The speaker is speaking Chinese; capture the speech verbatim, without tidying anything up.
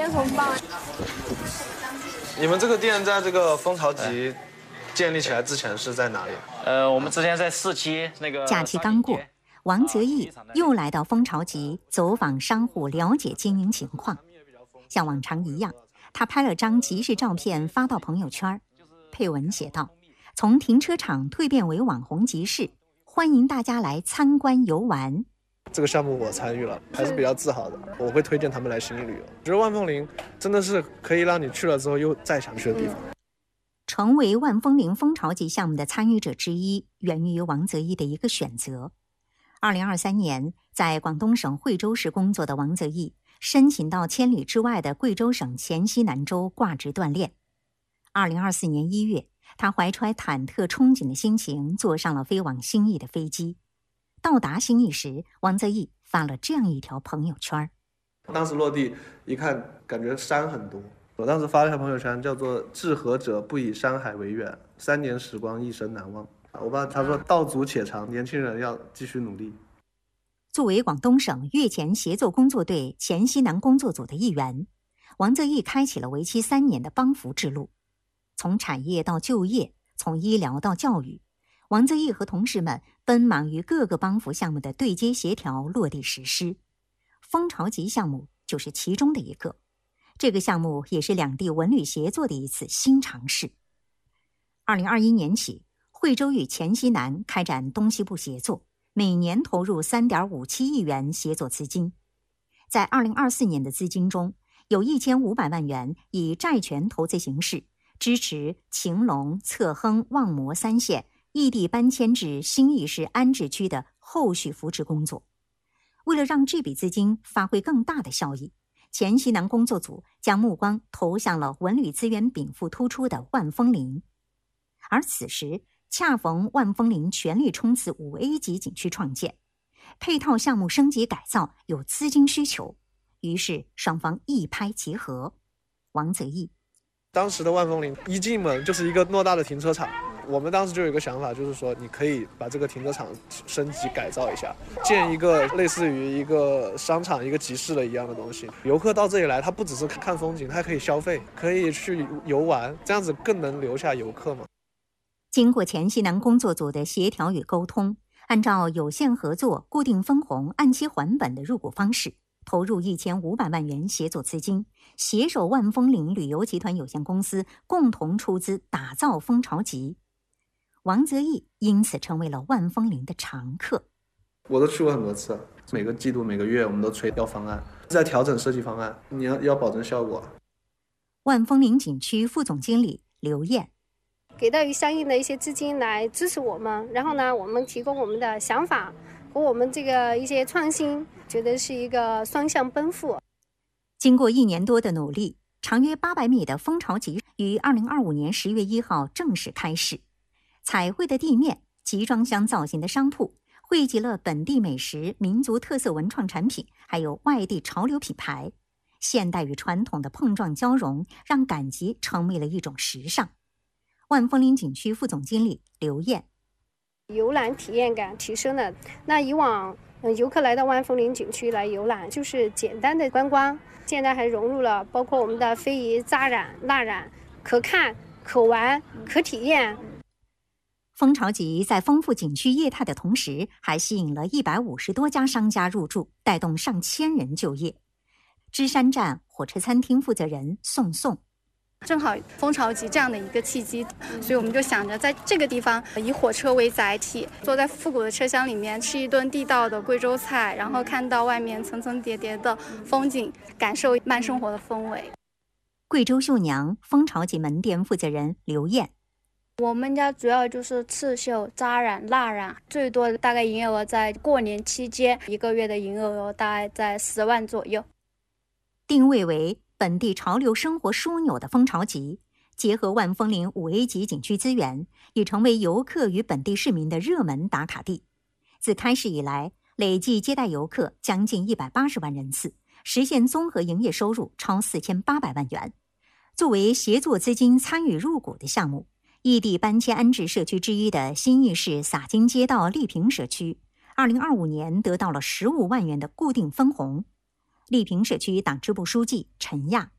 那种棒。 你们这个店在这个蜂巢集建立起来之前是在哪里？ 呃，我们之前在市区那个。 假期刚过，王泽义又来到蜂巢集走访商户，了解经营情况。像往常一样，他拍了张集市照片发到朋友圈，配文写道：“从停车场蜕变为网红集市，欢迎大家来参观游玩。” 这个项目我参与了，还是比较自豪的。我会推荐他们来新义旅游。我觉得万枫林真的是可以让你去了之后又再想去的地方。 成为万枫林蜂巢集项目的参与者之一，源于王泽义的一个选择。二零二三年，在广东省惠州市工作的王泽义申请到千里之外的贵州省黔西南州挂职锻炼。二零二四年一月，他怀揣忐忑憧憬的心情，坐上了飞往新义的飞机。到达新义时，王泽义发了这样一条朋友圈。 当时落地一看，感觉山很多。我当时发了一条朋友圈，叫做“志合者不以山海为远，三年时光一生难忘”。我爸他说：“道阻且长，年轻人要继续努力。” 作为广东省粤黔协作工作队黔西南工作组的一员，王泽义开启了为期三年的帮扶之路。从产业到就业，从医疗到教育，王泽义和同事们奔忙于各个帮扶项目的对接协调、落地实施。蜂巢集项目就是其中的一个。这个项目也是两地文旅协作的一次新尝试。二零二一年起，惠州与黔西南开展东西部协作，每年投入 三点五七亿元协作资金。在二零二四年的资金中，有一千五百万元以债权投资形式支持晴隆、侧亨、望摩三县异地搬迁至新义市安置区的后续扶持工作。为了让这笔资金发挥更大的效益，黔西南工作组将目光投向了文旅资源禀赋突出的万枫林。而此时恰逢万枫林全力冲刺五 A 级景区创建，配套项目升级改造有资金需求，于是双方一拍即合。王泽义： 当时的万枫林一进门就是一个偌大的停车场，我们当时就有一个想法，就是说你可以把这个停车场升级改造一下，建一个类似于一个商场、一个集市的一样的东西。游客到这里来，他不只是看风景，他还可以消费，可以去游玩，这样子更能留下游客嘛。 经过黔西南工作组的协调与沟通，按照有限合作、固定分红、按期还本的入股方式，投入一千五百万元协作资金，携手万枫林旅游集团有限公司共同出资打造蜂巢集。王泽义因此成为了万枫林的常客。 我都去过很多次，每个季度、每个月我们都催调方案，在调整设计方案，你要要保证效果。 万枫林景区副总经理刘燕： 给到相应的一些资金来支持我们，然后呢，我们提供我们的想法和我们这个一些创新，觉得是一个双向奔赴。 经过一年多的努力，长约八百米的蜂巢集于二零二五年十月一号正式开市。彩绘的地面、集装箱造型的商铺，汇集了本地美食、民族特色文创产品，还有外地潮流品牌。现代与传统的碰撞交融，让赶集成为了一种时尚。万枫林景区副总经理刘燕： 游览体验感提升了。那以往游客来到万枫林景区来游览，就是简单的观光，现在还融入了包括我们的非遗扎染、蜡染，可看、可玩、可体验。 蜂巢集在丰富景区业态的同时，还吸引了一百五十多家商家入驻，带动上千人就业。芝山站火车餐厅负责人宋宋： 正好蜂巢集这样的一个契机，所以我们就想着在这个地方以火车为载体，坐在复古的车厢里面吃一顿地道的贵州菜，然后看到外面层层叠叠的风景，感受慢生活的氛围。 贵州绣娘蜂巢集门店负责人刘燕： 我们家主要就是刺绣、扎染、蜡染，最多大概营业额在过年期间，一个月的营业额大概在十万左右。 定位为本地潮流生活枢纽的蜂巢集，结合万枫林五 A 级景区资源，已成为游客与本地市民的热门打卡地。自开市以来，累计接待游客将近一百八十万人次，实现综合营业收入超四千八百万元。作为协作资金参与入股的项目，异地搬迁安置社区之一的新义市洒金街道丽平社区，二零二五年得到了十五万元的固定分红。丽平社区党支部书记陈亚：